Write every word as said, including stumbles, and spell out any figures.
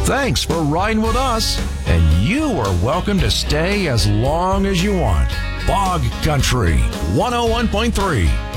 Thanks for riding with us, and you are welcome to stay as long as you want. Bog Country one oh one point three.